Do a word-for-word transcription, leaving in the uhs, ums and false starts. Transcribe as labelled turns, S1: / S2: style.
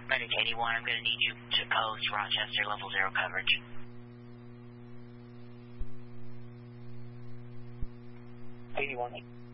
S1: Medic eighty-one, I'm going to need you to post Rochester level zero coverage.
S2: eighty-one.